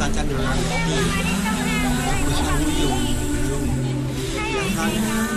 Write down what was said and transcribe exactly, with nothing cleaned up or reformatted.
大家流浪的地，不像我有有两个人。